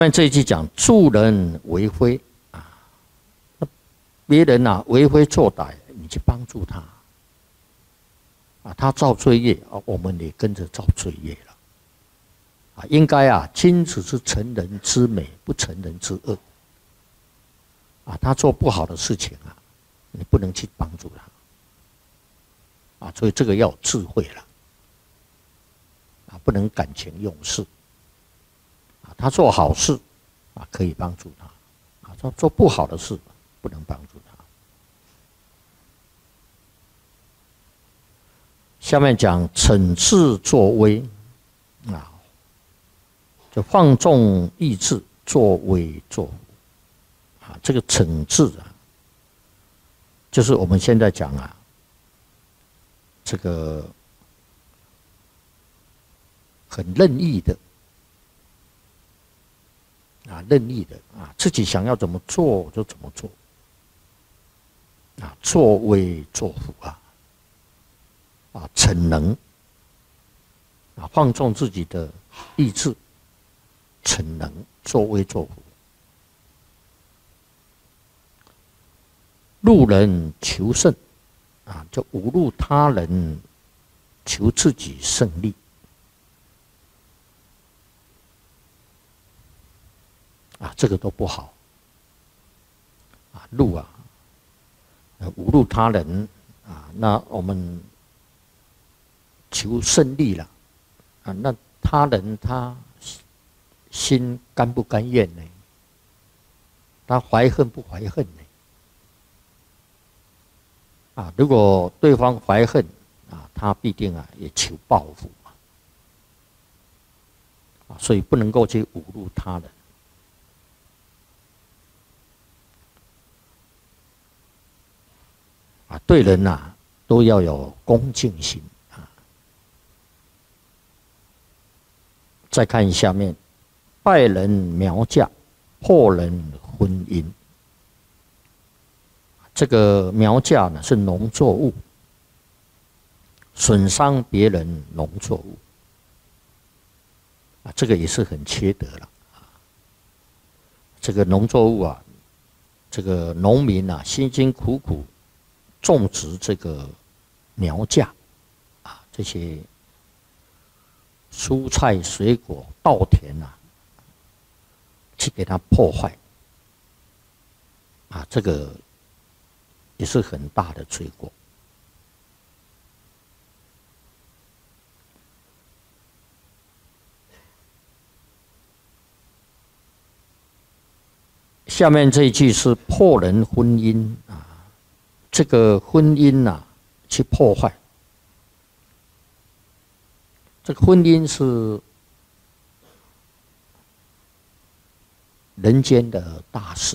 但这一句讲助人为非啊，别人啊为非作歹，你去帮助他啊，他造罪业啊，我们也跟着造罪业了啊。应该啊，君子是成人之美，不成人之恶啊。他做不好的事情啊，你不能去帮助他啊，所以这个要有智慧了啊，不能感情用事啊。他做好事啊，可以帮助他啊；他做不好的事，不能帮助他。下面讲惩治作威啊，就放纵意志，作威作福啊。这个惩治啊，就是我们现在讲啊，这个很任意的啊，任意的啊，自己想要怎么做就怎么做啊，作威作福啊。啊，逞能啊，放纵自己的意志，逞能，作威作福，辱人求胜啊，就侮辱他人，求自己胜利啊，这个都不好啊，辱啊，侮辱他人啊，那我们求胜利了啊，那他人他心甘不甘愿呢？他怀恨不怀恨呢？啊，如果对方怀恨啊，他必定啊也求报复啊，所以不能够去侮辱他人啊，对人啊都要有恭敬心。再看下面，败人苗嫁，破人婚姻。这个苗嫁呢是农作物，损伤别人农作物啊，这个也是很缺德了啊。这个农作物啊，这个农民啊辛辛苦苦种植这个苗稼啊，这些蔬菜、水果、稻田啊，去给它破坏啊，这个也是很大的罪过。下面这一句是破人婚姻啊，这个婚姻啊，去破坏。这个婚姻是人间的大事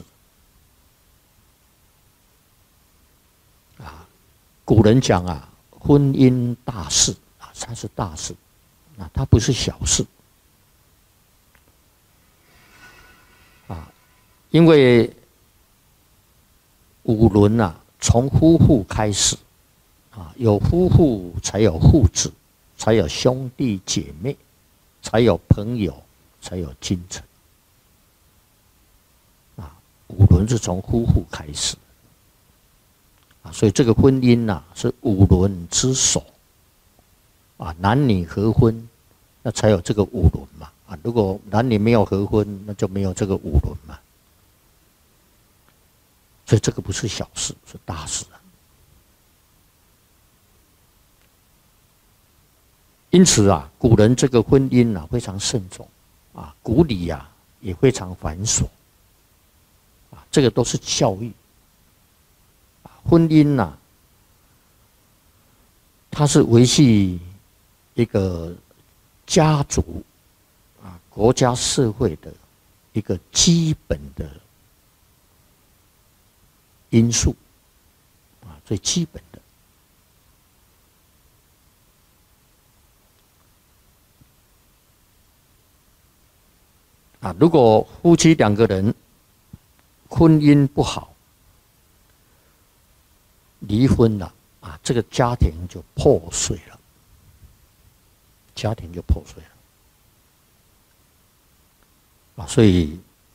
啊。古人讲啊，婚姻大事啊，它是大事啊，它不是小事啊。因为五伦啊，从夫妇开始啊，有夫妇才有父子。才有兄弟姐妹，才有朋友，才有君臣啊。五伦是从夫妇开始啊，所以这个婚姻呐是五伦之首啊。男女合婚，那才有这个五伦嘛啊。如果男女没有合婚，那就没有这个五伦嘛。所以这个不是小事，是大事啊。因此啊，古人这个婚姻啊非常慎重啊，古礼啊也非常繁琐啊，这个都是教育啊。婚姻呐，它是维系一个家族啊、国家社会的一个基本的因素啊，最基本的。啊，如果夫妻两个人婚姻不好，离婚了啊，这个家庭就破碎了，家庭就破碎了。 所以